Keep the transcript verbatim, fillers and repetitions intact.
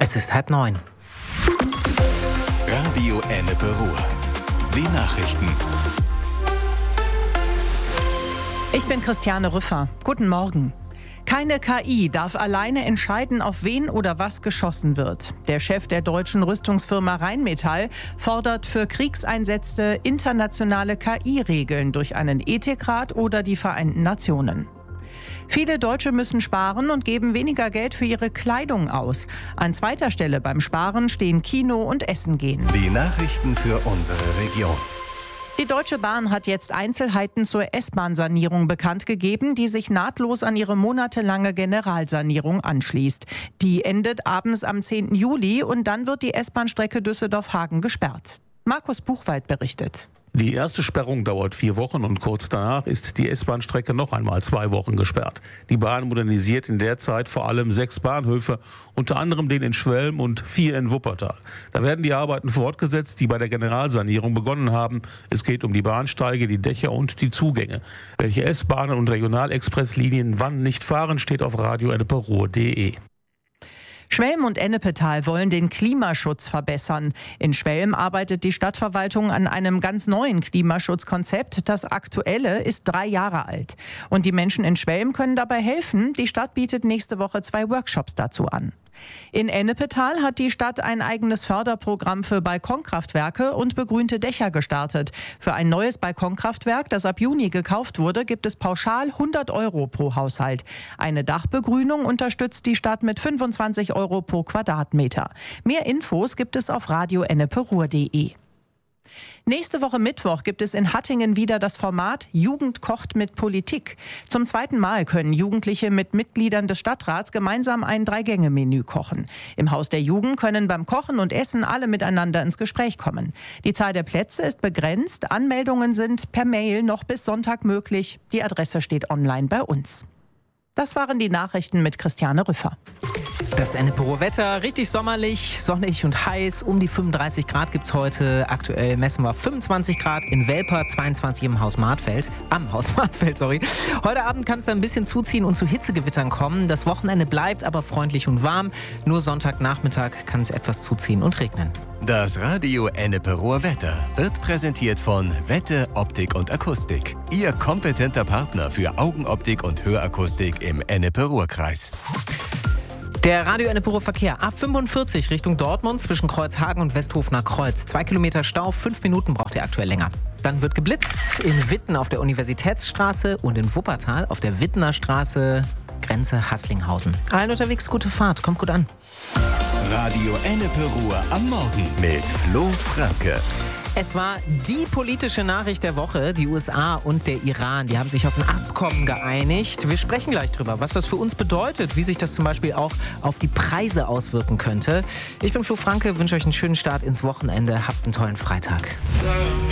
Es ist halb neun. Radio Ennepe Ruhr. Die Nachrichten. Ich bin Christiane Rüffer. Guten Morgen. Keine K I darf alleine entscheiden, auf wen oder was geschossen wird. Der Chef der deutschen Rüstungsfirma Rheinmetall fordert für Kriegseinsätze internationale K I-Regeln durch einen Ethikrat oder die Vereinten Nationen. Viele Deutsche müssen sparen und geben weniger Geld für ihre Kleidung aus. An zweiter Stelle beim Sparen stehen Kino und Essen gehen. Die Nachrichten für unsere Region. Die Deutsche Bahn hat jetzt Einzelheiten zur S-Bahn-Sanierung bekannt gegeben, die sich nahtlos an ihre monatelange Generalsanierung anschließt. Die endet abends am zehnten Juli und dann wird die S-Bahn-Strecke Düsseldorf-Hagen gesperrt. Markus Buchwald berichtet. Die erste Sperrung dauert vier Wochen und kurz danach ist die S-Bahn-Strecke noch einmal zwei Wochen gesperrt. Die Bahn modernisiert in der Zeit vor allem sechs Bahnhöfe, unter anderem den in Schwelm und vier in Wuppertal. Da werden die Arbeiten fortgesetzt, die bei der Generalsanierung begonnen haben. Es geht um die Bahnsteige, die Dächer und die Zugänge. Welche S-Bahnen und Regionalexpresslinien wann nicht fahren, steht auf radio ennepe ruhr punkt de. Schwelm und Ennepetal wollen den Klimaschutz verbessern. In Schwelm arbeitet die Stadtverwaltung an einem ganz neuen Klimaschutzkonzept. Das aktuelle ist drei Jahre alt. Und die Menschen in Schwelm können dabei helfen. Die Stadt bietet nächste Woche zwei Workshops dazu an. In Ennepetal hat die Stadt ein eigenes Förderprogramm für Balkonkraftwerke und begrünte Dächer gestartet. Für ein neues Balkonkraftwerk, das ab Juni gekauft wurde, gibt es pauschal hundert Euro pro Haushalt. Eine Dachbegrünung unterstützt die Stadt mit fünfundzwanzig Euro pro Quadratmeter. Mehr Infos gibt es auf radio ennepe ruhr punkt de. Nächste Woche Mittwoch gibt es in Hattingen wieder das Format Jugend kocht mit Politik. Zum zweiten Mal können Jugendliche mit Mitgliedern des Stadtrats gemeinsam ein Drei-Gänge-Menü kochen. Im Haus der Jugend können beim Kochen und Essen alle miteinander ins Gespräch kommen. Die Zahl der Plätze ist begrenzt. Anmeldungen sind per Mail noch bis Sonntag möglich. Die Adresse steht online bei uns. Das waren die Nachrichten mit Christiane Rüffer. Das Ennepe Ruhr Wetter, richtig sommerlich, sonnig und heiß. Um die fünfunddreißig Grad gibt's heute. Aktuell messen wir fünfundzwanzig Grad in Welper, zweiundzwanzig im Haus Martfeld. Am Haus Martfeld, sorry. Heute Abend kann es dann ein bisschen zuziehen und zu Hitzegewittern kommen. Das Wochenende bleibt aber freundlich und warm. Nur Sonntagnachmittag kann es etwas zuziehen und regnen. Das Radio Ennepe Ruhr Wetter wird präsentiert von Wette Optik und Akustik. Ihr kompetenter Partner für Augenoptik und Hörakustik im Ennepe Ruhr-Kreis. Der Radio Ennepe Ruhr Verkehr A fünfundvierzig Richtung Dortmund zwischen Kreuzhagen und Westhofener Kreuz. Zwei Kilometer Stau, fünf Minuten braucht ihr aktuell länger. Dann wird geblitzt in Witten auf der Universitätsstraße und in Wuppertal auf der Wittener Straße, Grenze Haßlinghausen. Allen unterwegs gute Fahrt, kommt gut an. Radio Ennepe Ruhr am Morgen mit Flo Franke. Es war die politische Nachricht der Woche. Die U S A und der Iran, die haben sich auf ein Abkommen geeinigt. Wir sprechen gleich drüber, was das für uns bedeutet, wie sich das zum Beispiel auch auf die Preise auswirken könnte. Ich bin Flo Franke, wünsche euch einen schönen Start ins Wochenende. Habt einen tollen Freitag.